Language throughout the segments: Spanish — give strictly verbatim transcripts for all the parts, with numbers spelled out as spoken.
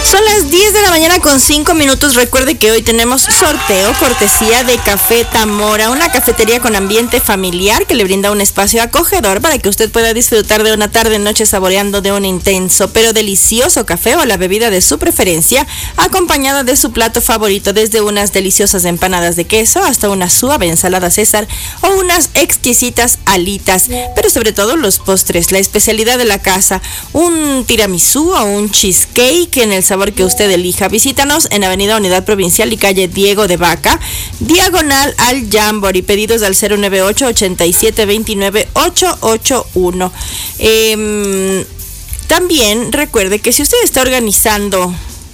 Son las diez de la mañana con cinco minutos. Recuerde que hoy tenemos sorteo cortesía de Café Tamora, una cafetería con ambiente familiar que le brinda un espacio acogedor para que usted pueda disfrutar de una tarde noche saboreando de un intenso pero delicioso café o la bebida de su preferencia, acompañada de su plato favorito, desde unas deliciosas empanadas de queso hasta una suave ensalada César o unas exquisitas alitas, pero sobre todo los postres, la especialidad de la casa, un tiramisú o un cheesecake en el sabor que usted elija. Visítanos en Avenida Unidad Provincial y calle Diego de Vaca, diagonal al Jamboree. Pedidos al cero nueve ocho, ochenta y siete, veintinueve, ochocientos ochenta y uno. Eh, también recuerde que si usted está organizando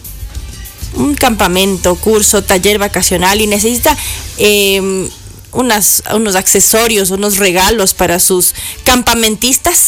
un campamento, curso, taller vacacional y necesita eh, Unas, unos accesorios, unos regalos para sus campamentistas.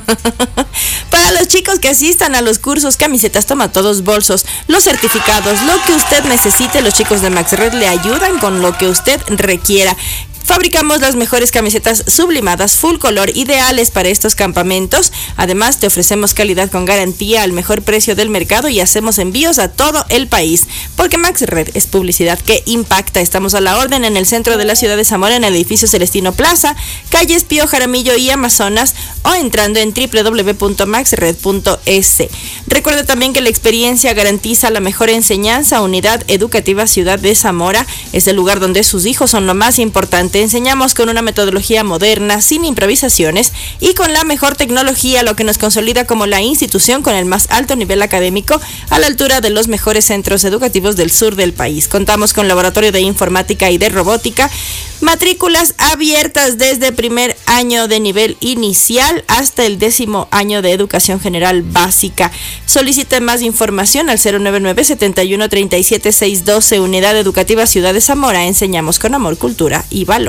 Para los chicos que asistan a los cursos, camisetas, tomatodos, bolsos, los certificados, lo que usted necesite, los chicos de MaxRed le ayudan con lo que usted requiera. Fabricamos las mejores camisetas sublimadas, full color, ideales para estos campamentos. Además, te ofrecemos calidad con garantía al mejor precio del mercado y hacemos envíos a todo el país. Porque MaxRed es publicidad que impacta. Estamos a la orden en el centro de la ciudad de Zamora, en el edificio Celestino Plaza, calles Pío Jaramillo y Amazonas, o entrando en doble u doble u doble u punto maxred punto es. Recuerda también que la experiencia garantiza la mejor enseñanza. Unidad Educativa Ciudad de Zamora es el lugar donde sus hijos son lo más importante. Te enseñamos con una metodología moderna, sin improvisaciones y con la mejor tecnología, lo que nos consolida como la institución con el más alto nivel académico a la altura de los mejores centros educativos del sur del país. Contamos con laboratorio de informática y de robótica, matrículas abiertas desde primer año de nivel inicial hasta el décimo año de educación general básica. Solicite más información al cero nueve nueve, setenta y uno, treinta y siete, seiscientos doce. Unidad Educativa Ciudad de Zamora. Enseñamos con amor, cultura y valor.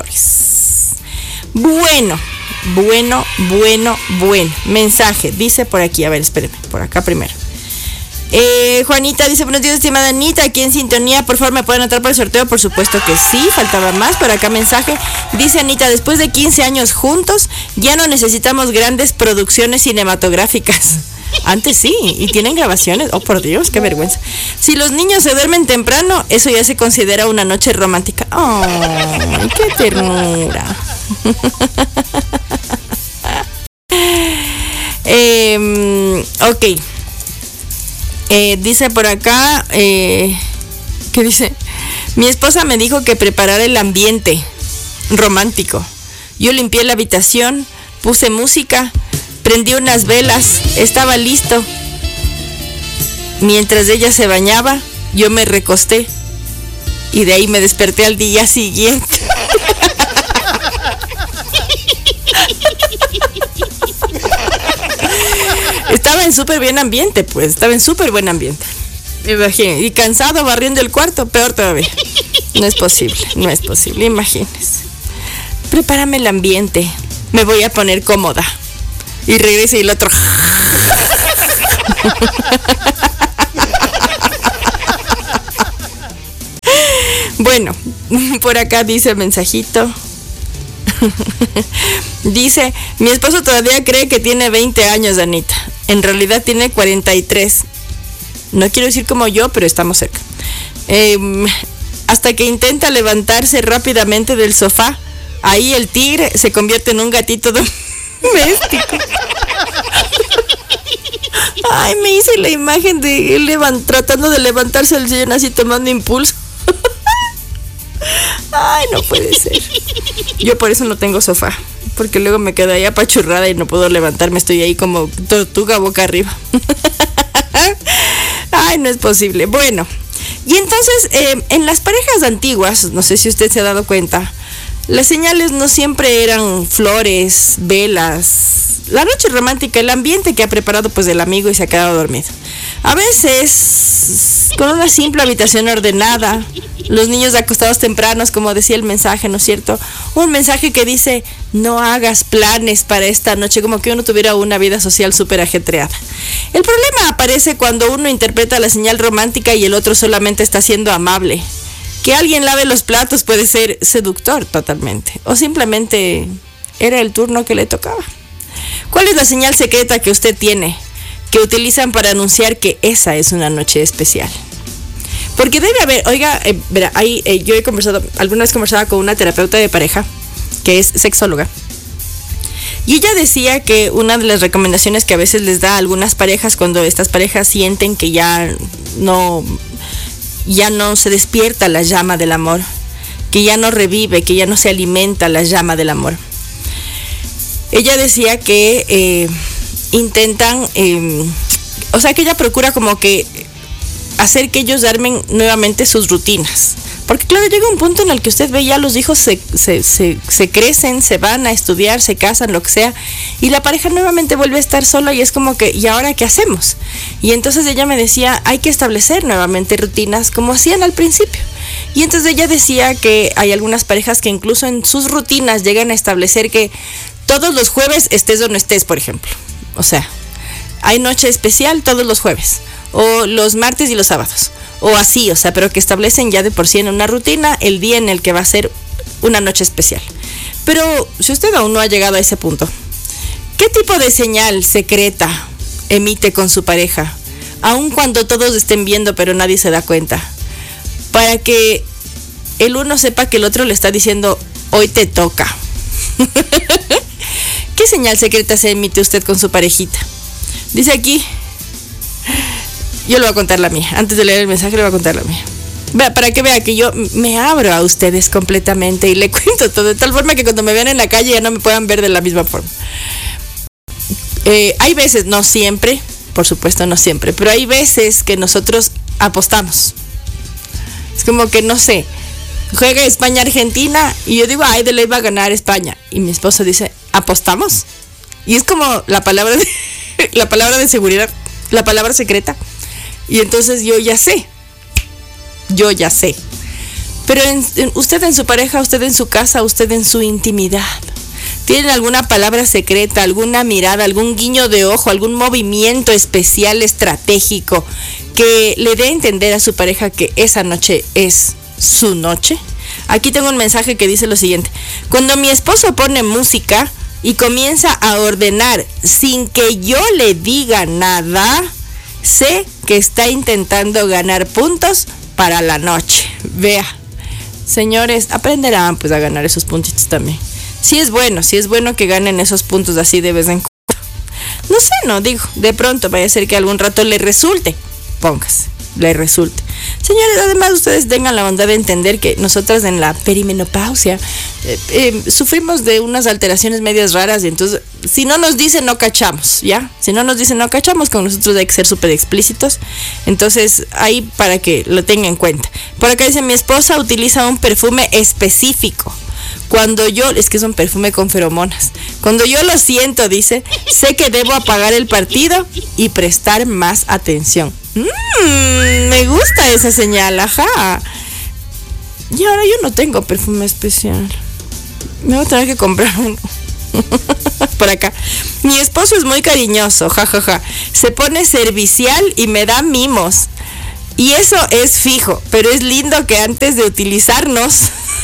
Bueno, bueno, bueno, bueno. Mensaje, dice por aquí, a ver, espérenme, por acá primero. Eh, Juanita dice, buenos días, estimada Anita, aquí en sintonía, por favor, ¿me pueden anotar para el sorteo? Por supuesto que sí, faltaba más. Por acá mensaje, dice Anita, después de quince años juntos, ya no necesitamos grandes producciones cinematográficas. Antes sí, y tienen grabaciones. Oh, por Dios, qué vergüenza. Si los niños se duermen temprano, eso ya se considera una noche romántica. Oh, qué ternura. eh, ok. Eh, dice por acá, eh, ¿qué dice? Mi esposa me dijo que preparara el ambiente romántico. Yo limpié la habitación, puse música, prendí unas velas, estaba listo. Mientras ella se bañaba, yo me recosté y de ahí me desperté al día siguiente. Estaba en súper buen ambiente, pues, estaba en súper buen ambiente. Me imaginé, y cansado barriendo el cuarto, peor todavía. No es posible, no es posible, imagínense. Prepárame el ambiente, me voy a poner cómoda. Y regresa y el otro. Bueno, por acá dice el mensajito. Dice, mi esposo todavía cree que tiene veinte años, Anita. En realidad tiene cuarenta y tres. No quiero decir como yo, pero estamos cerca. Eh, hasta que intenta levantarse rápidamente del sofá, ahí el tigre se convierte en un gatito doméstico. Ay, me hice la imagen de él levant- tratando de levantarse el sillón así tomando impulso. Ay, no puede ser. Yo por eso no tengo sofá, porque luego me quedo ahí apachurrada y no puedo levantarme, estoy ahí como tortuga boca arriba. Ay, no es posible. Bueno, y entonces eh, en las parejas antiguas, no sé si usted se ha dado cuenta, las señales no siempre eran flores, velas, la noche romántica, el ambiente que ha preparado pues el amigo y se ha quedado dormido. A veces con una simple habitación ordenada, los niños acostados tempranos, como decía el mensaje, ¿no es cierto? Un mensaje que dice, no hagas planes para esta noche, como que uno tuviera una vida social súper ajetreada. El problema aparece cuando uno interpreta la señal romántica y el otro solamente está siendo amable. Que alguien lave los platos puede ser seductor totalmente, o simplemente era el turno que le tocaba. ¿Cuál es la señal secreta que usted tiene? que utilizan para anunciar que esa es una noche especial. Porque debe haber, oiga, eh, verá, hay, eh, yo he conversado, alguna vez conversaba con una terapeuta de pareja, que es sexóloga, y ella decía que una de las recomendaciones que a veces les da a algunas parejas cuando estas parejas sienten que ya no, ya no se despierta la llama del amor, que ya no revive, que ya no se alimenta la llama del amor. Ella decía que eh, intentan, eh, o sea que ella procura como que hacer que ellos armen nuevamente sus rutinas. Porque claro, llega un punto en el que usted ve ya los hijos se, se, se, se crecen, se van a estudiar, se casan, lo que sea, y la pareja nuevamente vuelve a estar sola y es como que, ¿y ahora qué hacemos? Y entonces ella me decía, hay que establecer nuevamente rutinas como hacían al principio. Y entonces ella decía que hay algunas parejas que incluso en sus rutinas llegan a establecer que todos los jueves estés o no estés, por ejemplo. O sea, hay noche especial todos los jueves, o los martes y los sábados, o así, o sea, pero que establecen ya de por sí en una rutina el día en el que va a ser una noche especial. Pero si usted aún no ha llegado a ese punto, ¿qué tipo de señal secreta emite con su pareja, aun cuando todos estén viendo pero nadie se da cuenta, para que el uno sepa que el otro le está diciendo, hoy te toca? ¿Qué señal secreta se emite usted con su parejita? Dice aquí, yo le voy a contar la mía. Antes de leer el mensaje le voy a contar la mía. Vea, para que vea que yo me abro a ustedes completamente y le cuento todo, de tal forma que cuando me vean en la calle ya no me puedan ver de la misma forma. Eh, hay veces, no siempre, por supuesto no siempre, pero hay veces que nosotros apostamos. Es como que, no sé, juega España-Argentina y yo digo, ay, de ley va a ganar España. Y mi esposo dice, ¿apostamos? Y es como la palabra de, la palabra de seguridad, la palabra secreta. Y entonces yo ya sé, yo ya sé. Pero en, en, usted en su pareja, usted en su casa, usted en su intimidad, ¿tienen alguna palabra secreta, alguna mirada, algún guiño de ojo, algún movimiento especial, estratégico, que le dé a entender a su pareja que esa noche es su noche? Aquí tengo un mensaje que dice lo siguiente: cuando mi esposo pone música y comienza a ordenar sin que yo le diga nada, sé que está intentando ganar puntos para la noche. Vea, señores, aprenderán pues a ganar esos puntitos también. Sí es bueno, sí es bueno que ganen esos puntos así de vez en cuando. No sé, no digo, de pronto vaya a ser que algún rato le resulte. Póngase, le resulte. Señores, además ustedes tengan la bondad de entender que nosotras en la perimenopausia eh, eh, sufrimos de unas alteraciones medias raras y entonces si no nos dicen no cachamos, ¿ya? Si no nos dicen no cachamos, con nosotros hay que ser súper explícitos. Entonces ahí para que lo tengan en cuenta. Por acá dice, mi esposa utiliza un perfume específico. Cuando yo, es que es un perfume con feromonas. Cuando yo lo siento, dice, sé que debo apagar el partido y prestar más atención. Mmm, me gusta esa señal, ajá. Y ahora yo no tengo perfume especial. Me voy a tener que comprar uno. Por acá. Mi esposo es muy cariñoso, jajaja. Ja, ja. Se pone servicial y me da mimos. Y eso es fijo, pero es lindo que antes de utilizarnos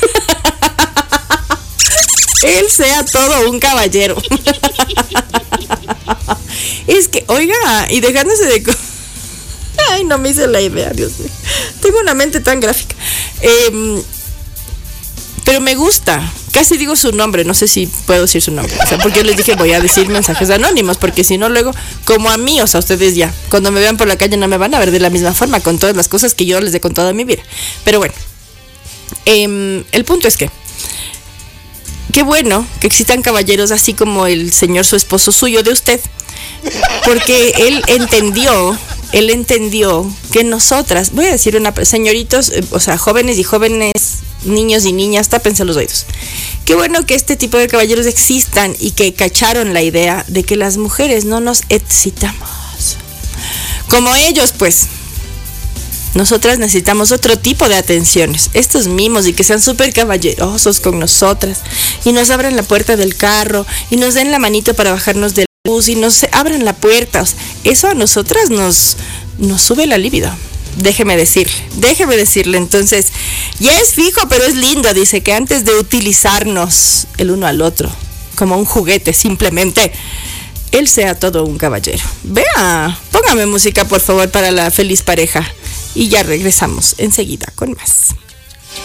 él sea todo un caballero. Es que, oiga, y dejándose de... Ay, no me hice la idea, Dios mío. Tengo una mente tan gráfica. Eh, pero me gusta. Casi digo su nombre, no sé si puedo decir su nombre. O sea, porque yo les dije voy a decir mensajes anónimos, porque si no luego, como a mí, o sea, ustedes ya, cuando me vean por la calle no me van a ver de la misma forma, con todas las cosas que yo les he contado en mi vida. Pero bueno, eh, el punto es que qué bueno que existan caballeros así como el señor, su esposo suyo de usted, porque él entendió, él entendió que nosotras, voy a decir una, señoritos, eh, o sea, jóvenes y jóvenes, niños y niñas, tápense los oídos. Qué bueno que este tipo de caballeros existan y que cacharon la idea de que las mujeres no nos excitamos como ellos, pues. Nosotras necesitamos otro tipo de atenciones, estos mimos, y que sean súper caballerosos con nosotras y nos abran la puerta del carro y nos den la manito para bajarnos del bus y nos abran la puerta. O sea, eso a nosotras nos, nos sube la libido. Déjeme decirle, déjeme decirle. Entonces, ya es fijo, pero es lindo. Dice que antes de utilizarnos el uno al otro como un juguete, simplemente él sea todo un caballero. Vea, póngame música por favor para la feliz pareja y ya regresamos enseguida con más.